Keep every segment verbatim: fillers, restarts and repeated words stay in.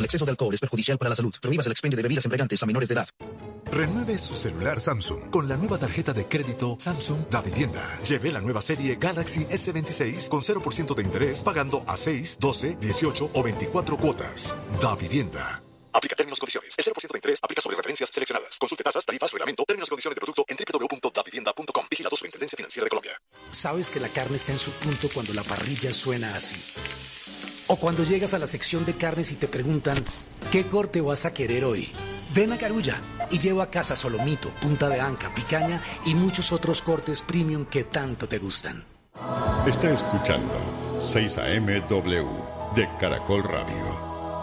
exceso de alcohol es perjudicial para la salud. Prohíbas el expendio de bebidas embriagantes a menores de edad. Renueve su celular Samsung con la nueva tarjeta de crédito Samsung Da Vivienda. Lleve la nueva serie Galaxy ese veintiséis con cero por ciento de interés pagando a seis, doce, dieciocho o veinticuatro cuotas. Da Vivienda. Aplica términos y condiciones. El cero por ciento de interés aplica sobre referencias seleccionadas. Consulte tasas, tarifas, reglamento, términos y condiciones de producto en doble u doble u doble u punto da vivienda punto com. Vigilado Superintendencia Financiera de Colombia. Sabes que la carne está en su punto cuando la parrilla suena así. O cuando llegas a la sección de carnes y te preguntan, ¿qué corte vas a querer hoy? Ven a Carulla y lleva a casa solomito, punta de anca, picaña y muchos otros cortes premium que tanto te gustan. Está escuchando seis A M W de Caracol Radio.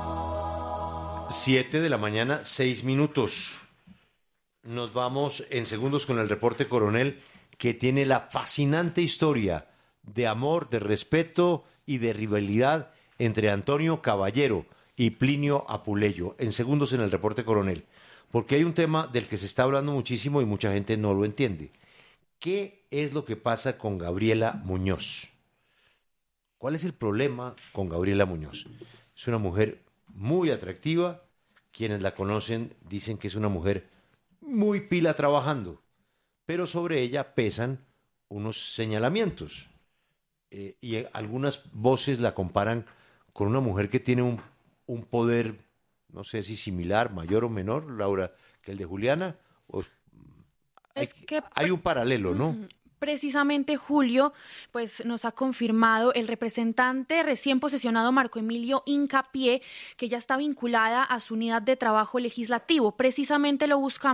siete de la mañana, seis minutos. Nos vamos en segundos con el reporte Coronel, que tiene la fascinante historia de amor, de respeto y de rivalidad entre Antonio Caballero y Plinio Apuleyo. En segundos en el reporte Coronel, porque hay un tema del que se está hablando muchísimo y mucha gente no lo entiende. ¿Qué es lo que pasa con Gabriela Muñoz? ¿Cuál es el problema con Gabriela Muñoz? Es una mujer muy atractiva. Quienes la conocen dicen que es una mujer muy pila trabajando, pero sobre ella pesan unos señalamientos. Eh, y algunas voces la comparan con una mujer que tiene un, un poder, no sé si similar, mayor o menor, Laura, que el de Juliana. O, hay, es que, hay un paralelo, ¿no? Precisamente, Julio, pues nos ha confirmado el representante recién posesionado Marco Emilio Hincapié, que ya está vinculada a su unidad de trabajo legislativo. Precisamente lo buscamos